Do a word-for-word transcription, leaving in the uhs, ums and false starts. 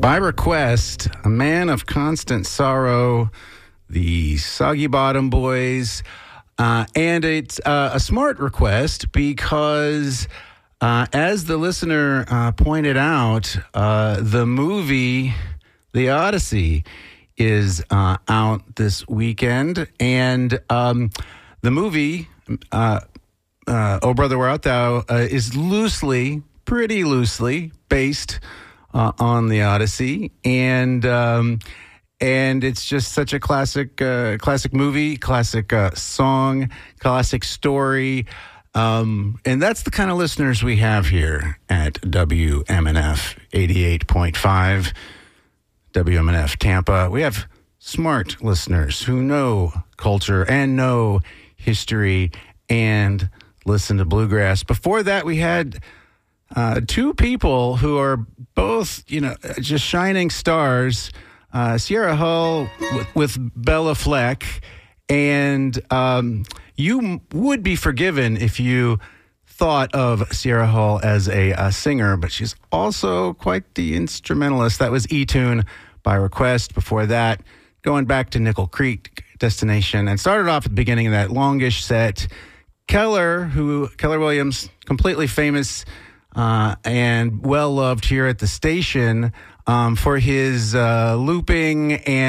By Request, A Man of Constant Sorrow, the Soggy Bottom Boys. Uh, and it's uh, a smart request because, uh, as the listener uh, pointed out, uh, the movie The Odyssey is uh, out this weekend. And um, the movie, uh, uh, Oh Brother, Where Art Thou, uh, is loosely, pretty loosely based Uh, on the Odyssey, and um, and it's just such a classic, uh, classic movie, classic uh, song, classic story, um, and that's the kind of listeners we have here at W M N F eighty-eight point five, W M N F Tampa. We have smart listeners who know culture and know history and listen to bluegrass. Before that, we had Uh, two people who are both, you know, just shining stars. Uh, Sierra Hull with, with Bella Fleck. And um, you m- would be forgiven if you thought of Sierra Hull as a, a singer, but she's also quite the instrumentalist. That was E-Tune, By Request. Before that, going back to Nickel Creek Destination, and started off at the beginning of that longish set. Keller, who Keller Williams, completely famous Uh, and well-loved here at the station um, for his uh, looping and